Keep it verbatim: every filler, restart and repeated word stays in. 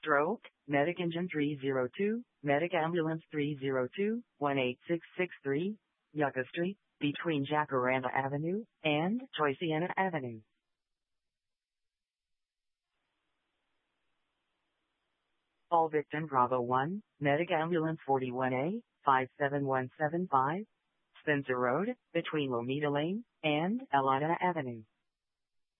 Stroke, Medic Engine three zero two, Medic Ambulance three zero two, one eight six six three, Yucca Street, between Jacaranda Avenue and Choiciana Avenue. All victim Bravo one, Medic Ambulance forty-one A, five seven one seven five, Spencer Road, between Lomita Lane and Elida Avenue.